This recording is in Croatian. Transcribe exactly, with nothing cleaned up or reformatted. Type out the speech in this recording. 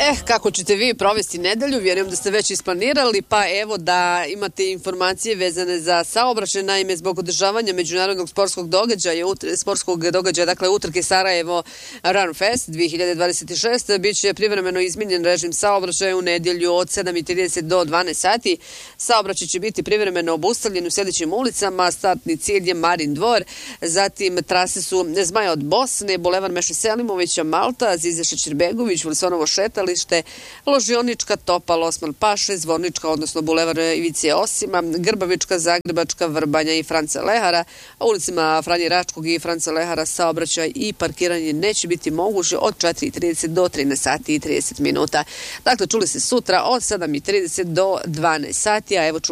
Eh, kako ćete vi provesti nedelju? Vjerujem da ste već isplanirali, pa evo da imate informacije vezane za saobraćaj. Naime, zbog održavanja međunarodnog sportskog događaja, sportskog događaja, dakle utrke Sarajevo Run Fest dvije hiljade dvadeset šest, bit će privremeno izmijenjen režim saobraćaja u nedjelju od sedam i trideset do dvanaest sati. Saobraćaj će biti privremeno obustavljen u sljedećim ulicama. Startni cilj je Marin dvor, zatim trase su Zmaja od Bosne, Bulevar Meše Selimovića, Malta, Zize Šećerbegović, Vulsonovo šetalište, Ložionička, Topal, Osman Paše, Zvornička, odnosno Bulevar Ivice Osima, Grbavička, Zagrebačka, Vrbanja i Franca Lehara. A ulicama Franje Račkog i Franca Lehara saobraćaj i parkiranje neće biti moguće od četiri i trideset do trinaest sati i trideset minuta. Dakle, čuli se sutra od sedam i trideset do dvanaest sati, a evo čuli